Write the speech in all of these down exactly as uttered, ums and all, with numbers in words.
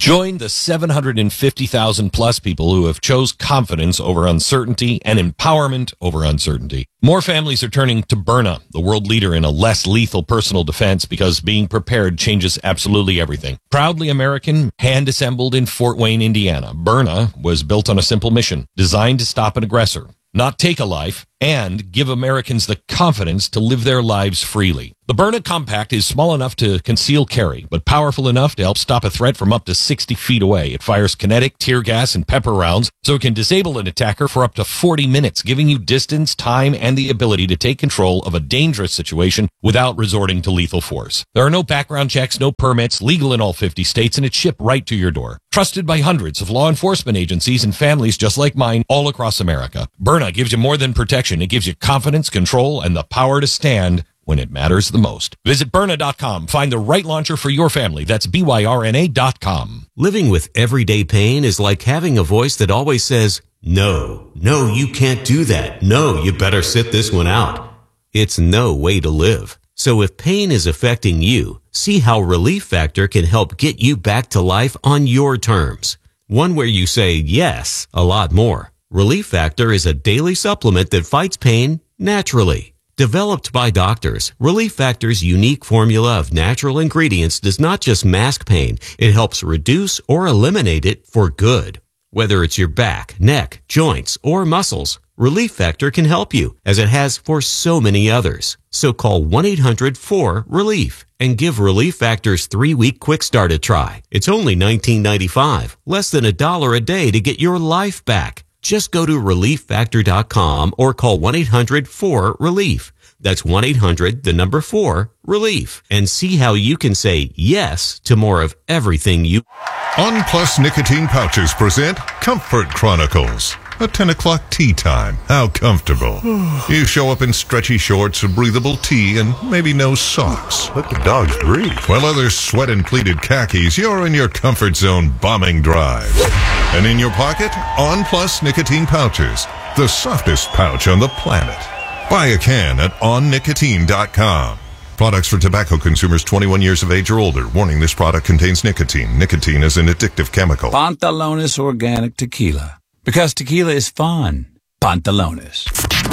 Join the seven hundred fifty thousand plus people who have chose confidence over uncertainty and empowerment over uncertainty. More families are turning to Byrna, the world leader in a less lethal personal defense, because being prepared changes absolutely everything. Proudly American, hand-assembled in Fort Wayne, Indiana, Byrna was built on a simple mission, designed to stop an aggressor, not take a life, and give Americans the confidence to live their lives freely. The Byrna Compact is small enough to conceal carry, but powerful enough to help stop a threat from up to sixty feet away. It fires kinetic, tear gas, and pepper rounds, so it can disable an attacker for up to forty minutes, giving you distance, time, and the ability to take control of a dangerous situation without resorting to lethal force. There are no background checks, no permits, legal in all fifty states, and it's shipped right to your door. Trusted by hundreds of law enforcement agencies and families just like mine all across America. Byrna gives you more than protection. It gives you confidence, control, and the power to stand when it matters the most. Visit Byrna dot com. Find the right launcher for your family. That's B Y R N A dot com. Living with everyday pain is like having a voice that always says, no, no, you can't do that. No, you better sit this one out. It's no way to live. So if pain is affecting you, see how Relief Factor can help get you back to life on your terms. One where you say yes a lot more. Relief Factor is a daily supplement that fights pain naturally. Developed by doctors, Relief Factor's unique formula of natural ingredients does not just mask pain, it helps reduce or eliminate it for good. Whether it's your back, neck, joints, or muscles, Relief Factor can help you, as it has for so many others. So call one eight hundred four relief and give Relief Factor's three-week quick start a try. It's only nineteen ninety-five, less than a dollar a day to get your life back. Just go to relief factor dot com or call one eight hundred four relief. That's one eight hundred, the number four, relief. And see how you can say yes to more of everything you... On Plus Nicotine Pouches present Comfort Chronicles. A ten o'clock tea time. How comfortable. You show up in stretchy shorts, a breathable tee, and maybe no socks. Let the dogs breathe. While others sweat in pleated khakis, you're in your comfort zone bombing drives. And in your pocket, On Plus Nicotine Pouches. The softest pouch on the planet. Buy a can at on nicotine dot com. Products for tobacco consumers twenty-one years of age or older. Warning, this product contains nicotine. Nicotine is an addictive chemical. Pantalones Organic Tequila. Because tequila is fun. Pantalones.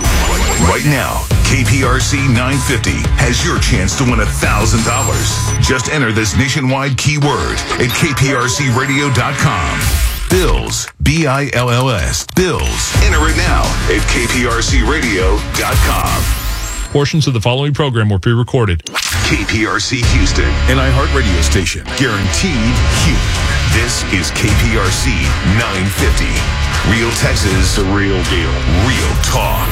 Right now, K P R C nine fifty has your chance to win one thousand dollars. Just enter this nationwide keyword at K P R C radio dot com. Bills. B I L L S. Bills. Enter it now at K P R C radio dot com. Portions of the following program were pre-recorded. K P R C Houston, an iHeart radio station. Guaranteed human. This is K P R C nine fifty. Real Texas. The real deal. Real talk.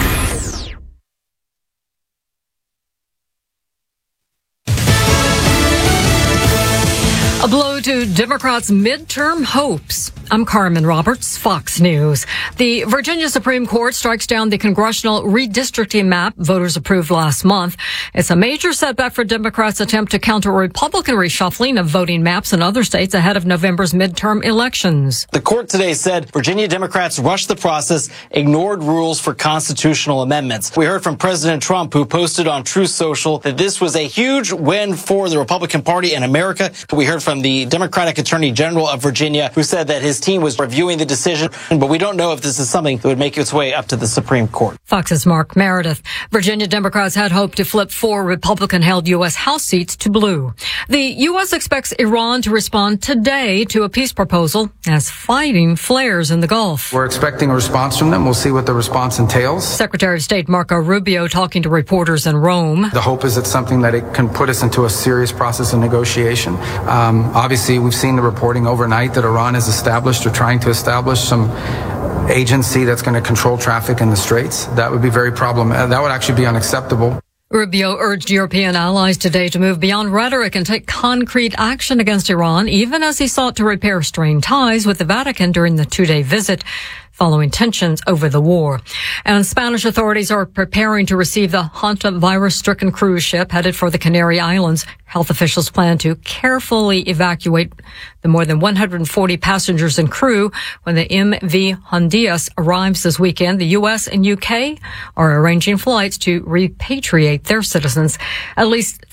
A blow to Democrats' midterm hopes. I'm Carmen Roberts, Fox News. The Virginia Supreme Court strikes down the congressional redistricting map voters approved last month. It's a major setback for Democrats' attempt to counter Republican reshuffling of voting maps in other states ahead of November's midterm elections. The court today said Virginia Democrats rushed the process, ignored rules for constitutional amendments. We heard from President Trump, who posted on Truth Social that this was a huge win for the Republican Party in America. We heard from the Democratic Attorney General of Virginia, who said that his team was reviewing the decision, but we don't know if this is something that would make its way up to the Supreme Court. Fox's Mark Meredith. Virginia Democrats had hoped to flip four Republican-held U S. House seats to blue. The U S expects Iran to respond today to a peace proposal as fighting flares in the Gulf. We're expecting a response from them. We'll see what the response entails. Secretary of State Marco Rubio talking to reporters in Rome. The hope is it's something that it can put us into a serious process of negotiation. Um, obviously, we've seen the reporting overnight that Iran has established or trying to establish some agency that's going to control traffic in the Straits. That would be very problematic. That would actually be unacceptable. Rubio urged European allies today to move beyond rhetoric and take concrete action against Iran, even as he sought to repair strained ties with the Vatican during the two-day visit following tensions over the war. And Spanish authorities are preparing to receive the hantavirus-stricken cruise ship headed for the Canary Islands. Health officials plan to carefully evacuate the more than one hundred forty passengers and crew when the M V Hondias arrives this weekend. The U S and U K are arranging flights to repatriate their citizens. At least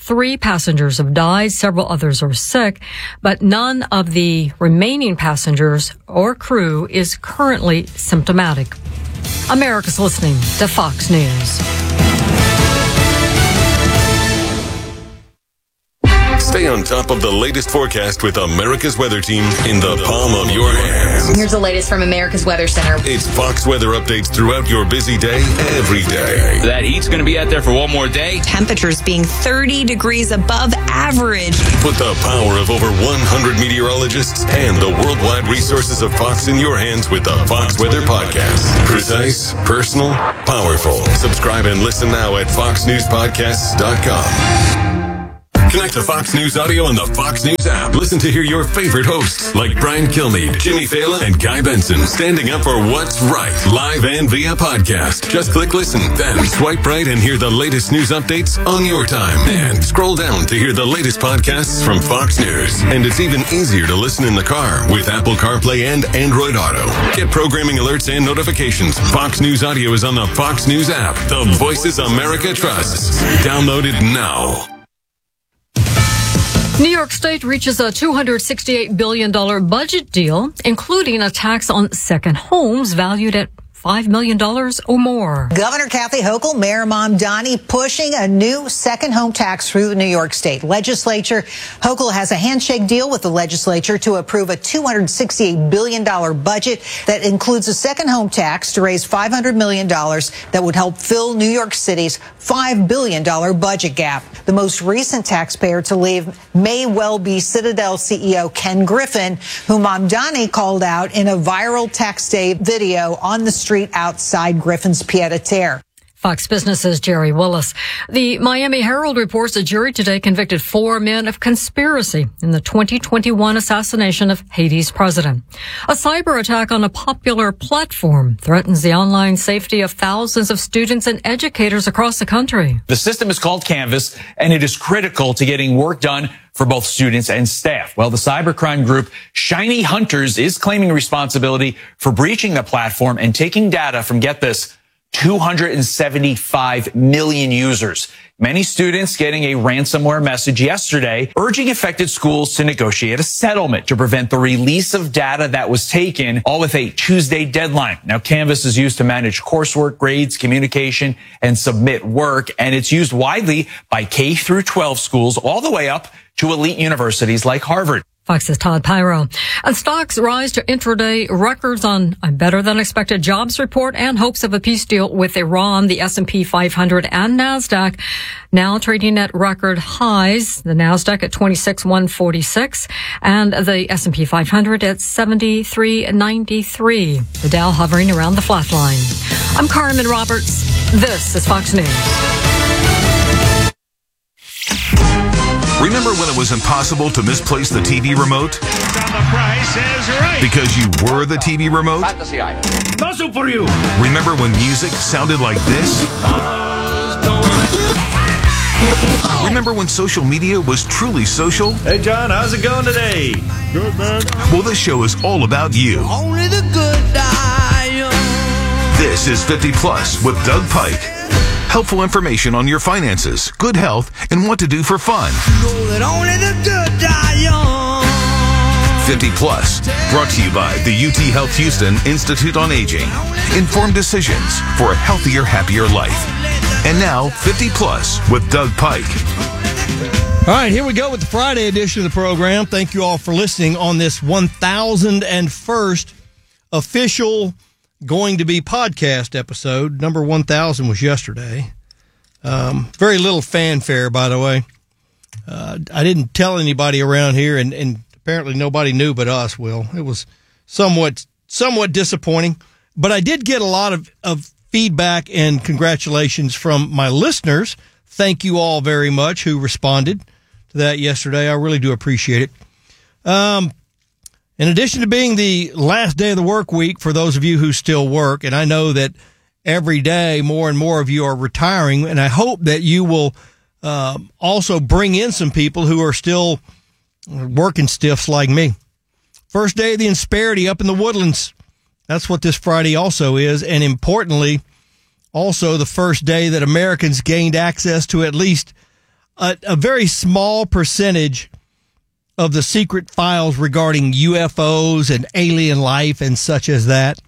three passengers have died. Several others are sick, but none of the remaining passengers or crew is currently symptomatic. America's listening to Fox News. Stay on top of the latest forecast with America's Weather Team in the palm of your hands. Here's the latest from America's Weather Center. It's Fox weather updates throughout your busy day, every day. That heat's going to be out there for one more day. Temperatures being thirty degrees above average. Put the power of over one hundred meteorologists and the worldwide resources of Fox in your hands with the Fox Weather Podcast. Precise, personal, powerful. Subscribe and listen now at fox news podcasts dot com. Connect to Fox News Audio on the Fox News app. Listen to hear your favorite hosts like Brian Kilmeade, Jimmy Fallon, and Guy Benson standing up for what's right, live and via podcast. Just click listen, then swipe right and hear the latest news updates on your time. And scroll down to hear the latest podcasts from Fox News. And it's even easier to listen in the car with Apple CarPlay and Android Auto. Get programming alerts and notifications. Fox News Audio is on the Fox News app. The voices America trusts. Download it now. New York State reaches a two hundred sixty-eight billion dollars budget deal, including a tax on second homes valued at five million dollars or more. Governor Kathy Hochul, Mayor Mamdani pushing a new second home tax through the New York State legislature. Hochul has a handshake deal with the legislature to approve a two hundred sixty-eight billion dollars budget that includes a second home tax to raise five hundred million dollars that would help fill New York City's five billion dollars budget gap. The most recent taxpayer to leave may well be Citadel C E O Ken Griffin, who Mamdani called out in a viral tax day video on the street outside Griffin's pied-à-terre. Fox Business's Jerry Willis. The Miami Herald reports a jury today convicted four men of conspiracy in the twenty twenty-one assassination of Haiti's president. A cyber attack on a popular platform threatens the online safety of thousands of students and educators across the country. The system is called Canvas, and it is critical to getting work done for both students and staff. Well, the cybercrime group Shiny Hunters is claiming responsibility for breaching the platform and taking data from, get this, two hundred seventy-five million users. Many students getting a ransomware message yesterday urging affected schools to negotiate a settlement to prevent the release of data that was taken, all with a Tuesday deadline. Now, Canvas is used to manage coursework, grades, communication, and submit work, and it's used widely by K through twelve schools all the way up to elite universities like Harvard. Fox's Todd Pyro. And stocks rise to intraday records on a better-than-expected jobs report and hopes of a peace deal with Iran. The S and P five hundred and NASDAQ now trading at record highs. The NASDAQ at twenty-six thousand one hundred forty-six and the S and P five hundred at seventy-three ninety-three. The Dow hovering around the flat line. I'm Carmen Roberts. This is Fox News. Remember when it was impossible to misplace the T V remote? The price is right. Because you were the T V remote? Nothing for you. Remember when music sounded like this? Remember when social media was truly social? Hey, John, how's it going today? Good, man. Well, this show is all about you. Only the good die young. This is fifty plus with Doug Pike. Helpful information on your finances, good health, and what to do for fun. Know that only the good die young. fifty plus, brought to you by the U T Health Houston Institute on Aging. Informed decisions for a healthier, happier life. And now, fifty plus with Doug Pike. All right, here we go with the Friday edition of the program. Thank you all for listening on this one thousand first official going to be podcast episode. Number one thousand was yesterday. Um, very little fanfare, by the way. Uh, I didn't tell anybody around here, and, and apparently nobody knew but us, Will. It was somewhat somewhat disappointing, but I did get a lot of, of feedback and congratulations from my listeners. Thank you all very much who responded to that yesterday. I really do appreciate it. Um, In addition to being the last day of the work week for those of you who still work, and I know that every day more and more of you are retiring, and I hope that you will uh, also bring in some people who are still working stiffs like me. First day of the Insperity up in the Woodlands. That's what this Friday also is, and importantly, also the first day that Americans gained access to at least a, a very small percentage of the secret files regarding U F Os and alien life and such as that.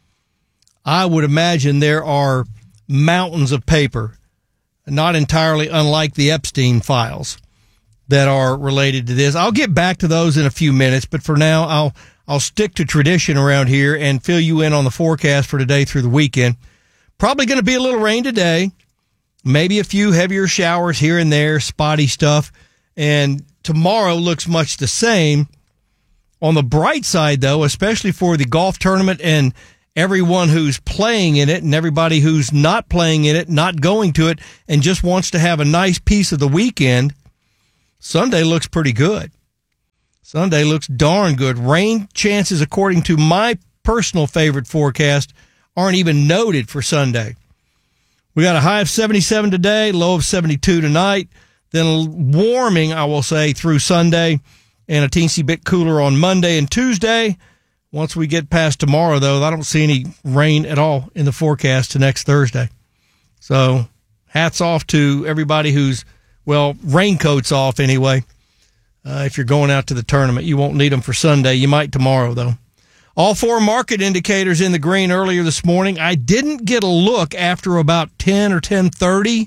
I would imagine there are mountains of paper, not entirely unlike the Epstein files, that are related to this. I'll get back to those in a few minutes, but for now, I'll I'll stick to tradition around here and fill you in on the forecast for today through the weekend. Probably going to be a little rain today, maybe a few heavier showers here and there, spotty stuff, and tomorrow looks much the same. On the bright side, though, especially for the golf tournament and everyone who's playing in it and everybody who's not playing in it, not going to it, and just wants to have a nice piece of the weekend, Sunday looks pretty good. Sunday looks darn good. Rain chances, according to my personal favorite forecast, aren't even noted for Sunday. We got a high of seventy-seven today, low of seventy-two tonight, then warming, I will say, through Sunday, and a teensy bit cooler on Monday and Tuesday. Once we get past tomorrow, though, I don't see any rain at all in the forecast to next Thursday. So hats off to everybody who's, well, raincoats off anyway. Uh, if you're going out to the tournament, you won't need them for Sunday. You might tomorrow, though. All four market indicators in the green earlier this morning. I didn't get a look after about ten or ten thirty.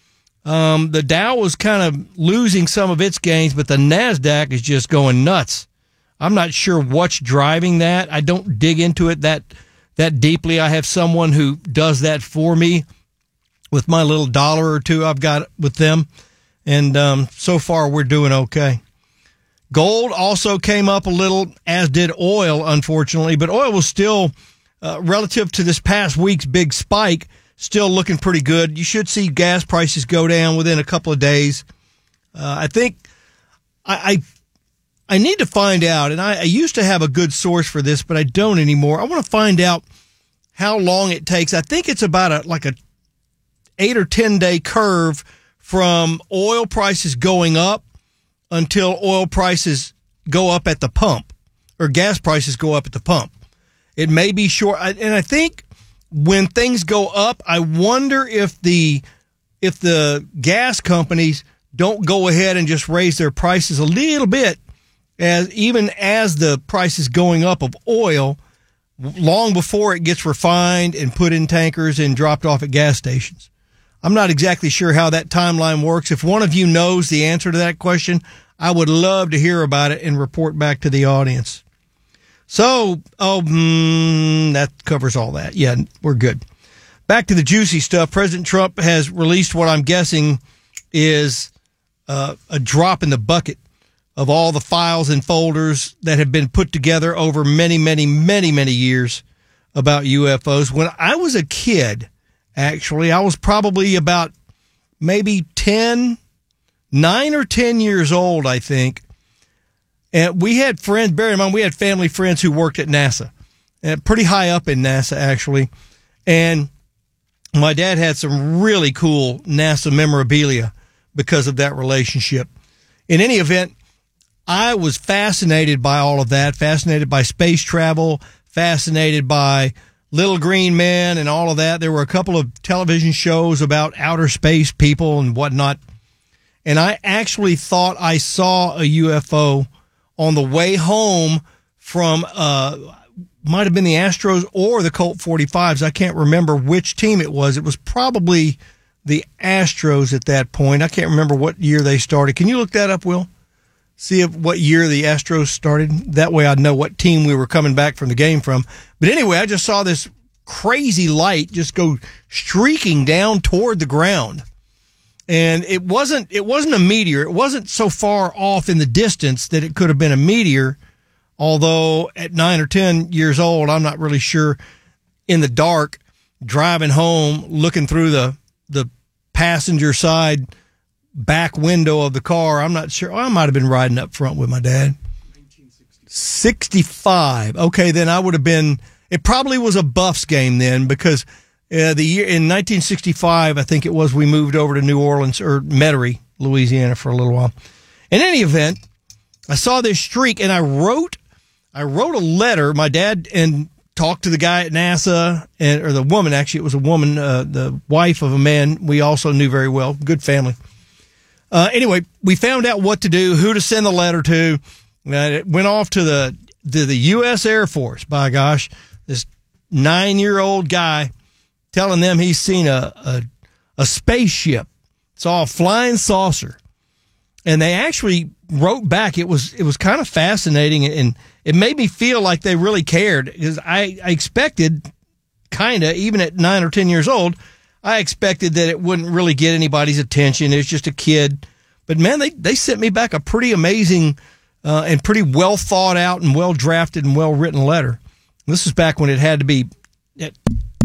Um, the Dow was kind of losing some of its gains, but the NASDAQ is just going nuts. I'm not sure what's driving that. I don't dig into it that that deeply. I have someone who does that for me with my little dollar or two I've got with them. And um, so far, we're doing okay. Gold also came up a little, as did oil, unfortunately. But oil was still, uh, relative to this past week's big spike, still looking pretty good. You should see gas prices go down within a couple of days. Uh, I think I... I I need to find out, and I, I used to have a good source for this, but I don't anymore. I want to find out how long it takes. I think it's about a like a eight or ten day curve from oil prices going up until oil prices go up at the pump, or gas prices go up at the pump. It may be short, and I think when things go up, I wonder if the if the gas companies don't go ahead and just raise their prices a little bit, as even as the price is going up of oil, long before it gets refined and put in tankers and dropped off at gas stations. I'm not exactly sure how that timeline works. If one of you knows the answer to that question, I would love to hear about it and report back to the audience. So, oh, mm, that covers all that. Yeah, we're good. Back to the juicy stuff. President Trump has released what I'm guessing is uh, a drop in the bucket of all the files and folders that have been put together over many, many, many, many years about U F Os. When I was a kid, actually, I was probably about maybe ten, nine or ten years old, I think. And we had friends, bear in mind, we had family friends who worked at NASA, and pretty high up in NASA, actually. And my dad had some really cool NASA memorabilia because of that relationship. In any event, I was fascinated by all of that, fascinated by space travel, fascinated by Little Green Men and all of that. There were a couple of television shows about outer space people and whatnot. And I actually thought I saw a U F O on the way home from, uh, might have been the Astros or the Colt forty-fives. I can't remember which team it was. It was probably the Astros at that point. I can't remember what year they started. Can you look that up, Will? See if, what year the Astros started. That way I'd know what team we were coming back from the game from. But anyway, I just saw this crazy light just go streaking down toward the ground. And it wasn't, it wasn't a meteor. It wasn't so far off in the distance that it could have been a meteor. Although at nine or ten years old, I'm not really sure, in the dark, driving home, looking through the, the passenger side back window of the car. I'm not sure. I might have been riding up front with my dad. sixty-five. Okay, then I would have been, it probably was a Buffs game then, because uh, the year in nineteen sixty-five, I think it was, we moved over to New Orleans, or Metairie, Louisiana, for a little while. In any event, I saw this streak, and I wrote, I wrote a letter. My dad and talked to the guy at NASA, and or the woman, actually, it was a woman, uh, the wife of a man we also knew very well, good family. Uh, anyway, we found out what to do, who to send the letter to. Uh, it went off to the to the U S Air Force. By gosh, this nine-year-old guy telling them he's seen a, a a spaceship, saw a flying saucer, and they actually wrote back. It was it was kind of fascinating, and it made me feel like they really cared, because I, I expected, kind of, even at nine or ten years old, I expected that it wouldn't really get anybody's attention. It was just a kid. But, man, they, they sent me back a pretty amazing uh, and pretty well thought out and well drafted and well written letter. This is back when it had to be it,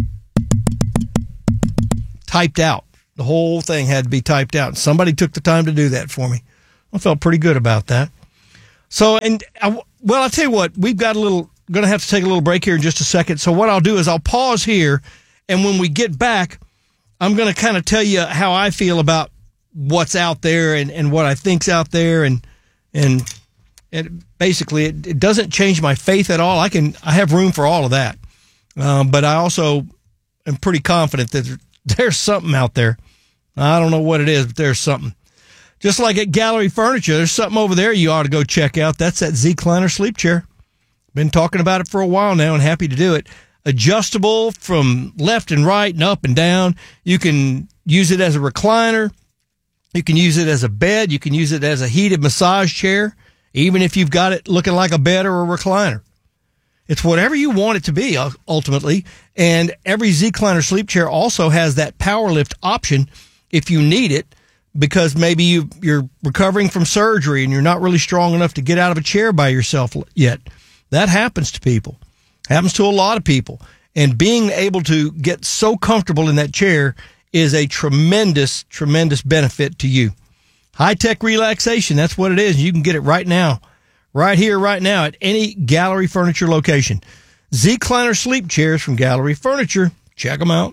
typed out. The whole thing had to be typed out. Somebody took the time to do that for me. I felt pretty good about that. So, and I, well, I'll tell you what, we've got a little, going to have to take a little break here in just a second. So what I'll do is I'll pause here, and when we get back, I'm going to kind of tell you how I feel about what's out there and, and what I think's out there. And, and, and basically it, it doesn't change my faith at all. I can, I have room for all of that. Um, but I also am pretty confident that there, there's something out there. I don't know what it is, but there's something. Just like at Gallery Furniture, there's something over there you ought to go check out. That's that Z-Cliner sleep chair. Been talking about it for a while now and happy to do it. Adjustable from left and right and up and down. You can use it as a recliner. You can use it as a bed. You can use it as a heated massage chair, even if you've got it looking like a bed or a recliner. It's whatever you want it to be, ultimately. And every Z-Cliner sleep chair also has that power lift option if you need it, because maybe you, you're recovering from surgery and you're not really strong enough to get out of a chair by yourself yet. That happens to people. Happens to a lot of people. And being able to get so comfortable in that chair is a tremendous, tremendous benefit to you. High-tech relaxation, that's what it is. You can get it right now, right here, right now at any Gallery Furniture location. Z-Cliner sleep chairs from Gallery Furniture. Check them out.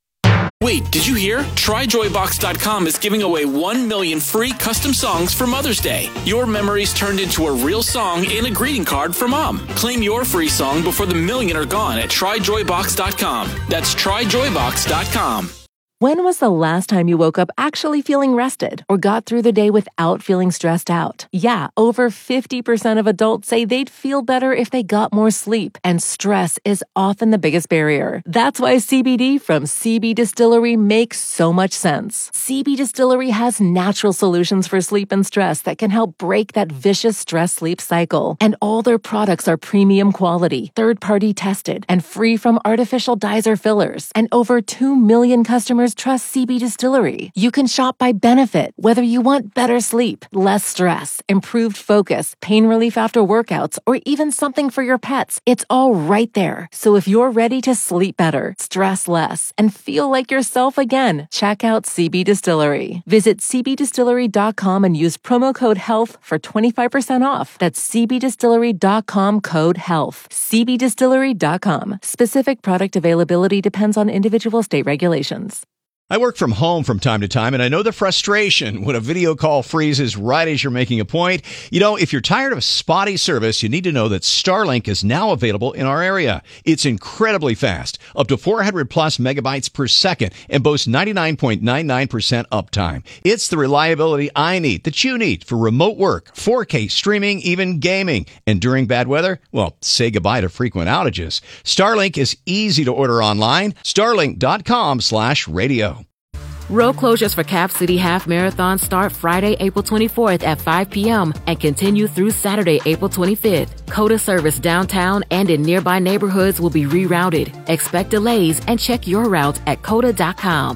Wait, did you hear? Try Joy Box dot com is giving away one million free custom songs for Mother's Day. Your memories turned into a real song in a greeting card for Mom. Claim your free song before the million are gone at Try Joy Box dot com. That's Try Joy Box dot com. When was the last time you woke up actually feeling rested or got through the day without feeling stressed out? Yeah, over fifty percent of adults say they'd feel better if they got more sleep, and stress is often the biggest barrier. That's why C B D from C B Distillery makes so much sense. C B Distillery has natural solutions for sleep and stress that can help break that vicious stress-sleep cycle. And all their products are premium quality, third-party tested, and free from artificial dyes or fillers. And over two million customers trust C B Distillery. You can shop by benefit, whether you want better sleep, less stress, improved focus, pain relief after workouts, or even something for your pets. It's all right there. So if you're ready to sleep better, stress less, and feel like yourself again, check out C B Distillery. Visit C B distillery dot com and use promo code HEALTH for twenty-five percent off. That's C B distillery dot com code HEALTH. C B distillery dot com. Specific product availability depends on individual state regulations. I work from home from time to time, and I know the frustration when a video call freezes right as you're making a point. You know, if you're tired of spotty service, you need to know that Starlink is now available in our area. It's incredibly fast, up to four hundred plus megabytes per second, and boasts ninety-nine point nine nine percent uptime. It's the reliability I need, that you need, for remote work, four K streaming, even gaming. And during bad weather, well, say goodbye to frequent outages. Starlink is easy to order online. Starlink dot com slash radio. Road closures for Cap City Half Marathon start Friday, April twenty-fourth at five p.m. and continue through Saturday, April twenty-fifth. COTA service downtown and in nearby neighborhoods will be rerouted. Expect delays and check your routes at COTA dot com.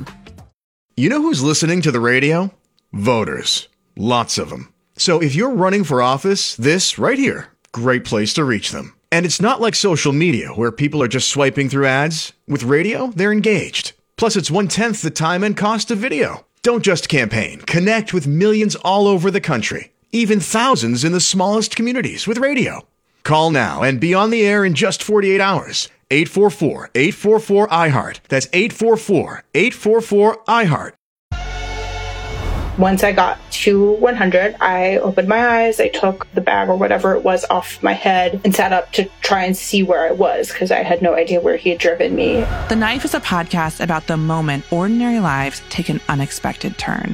You know who's listening to the radio? Voters. Lots of them. So if you're running for office, this right here, great place to reach them. And it's not like social media where people are just swiping through ads. With radio, they're engaged. Plus, it's one-tenth the time and cost of video. Don't just campaign. Connect with millions all over the country, even thousands in the smallest communities with radio. Call now and be on the air in just forty-eight hours. eight four four, eight four four, I heart. That's eight four four, eight four four, I heart. Once I got to one hundred, I opened my eyes, I took the bag or whatever it was off my head and sat up to try and see where I was because I had no idea where he had driven me. The Knife is a podcast about the moment ordinary lives take an unexpected turn.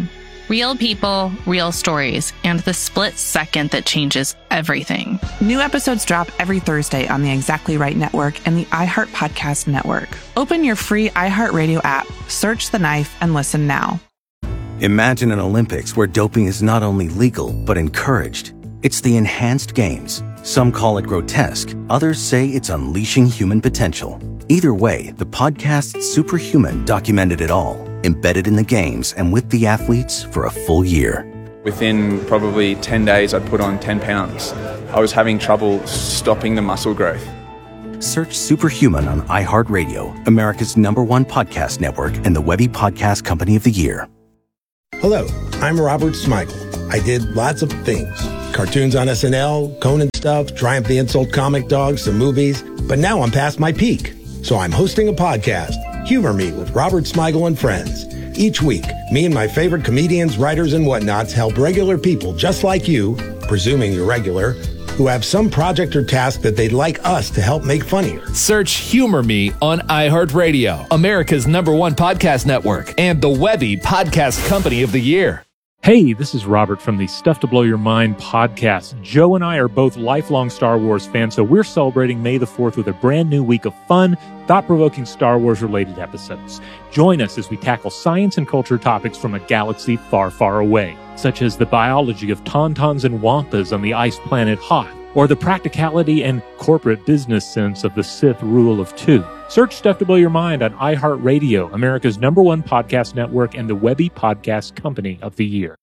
Real people, real stories, and the split second that changes everything. New episodes drop every Thursday on the Exactly Right Network and the iHeart Podcast Network. Open your free iHeartRadio app, search The Knife, and listen now. Imagine an Olympics where doping is not only legal, but encouraged. It's the Enhanced Games. Some call it grotesque. Others say it's unleashing human potential. Either way, the podcast Superhuman documented it all, embedded in the games and with the athletes for a full year. Within probably ten days, I'd put on ten pounds. I was having trouble stopping the muscle growth. Search Superhuman on iHeartRadio, America's number one podcast network and the Webby Podcast Company of the Year. Hello, I'm Robert Smigel. I did lots of things. Cartoons on S N L, Conan stuff, Triumph the Insult Comic Dog, some movies. But now I'm past my peak. So I'm hosting a podcast, Humor Me with Robert Smigel and Friends. Each week, me and my favorite comedians, writers, and whatnots help regular people just like you, presuming you're regular, who have some project or task that they'd like us to help make funnier. Search Humor Me on iHeartRadio, America's number one podcast network, and the Webby Podcast Company of the Year. Hey, this is Robert from the Stuff to Blow Your Mind podcast. Joe and I are both lifelong Star Wars fans, so we're celebrating May the fourth with a brand new week of fun, thought-provoking Star Wars-related episodes. Join us as we tackle science and culture topics from a galaxy far, far away, such as the biology of tauntauns and wampas on the ice planet Hoth, or the practicality and corporate business sense of the Sith rule of two. Search Stuff to Blow Your Mind on iHeartRadio, America's number one podcast network and the Webby Podcast Company of the Year.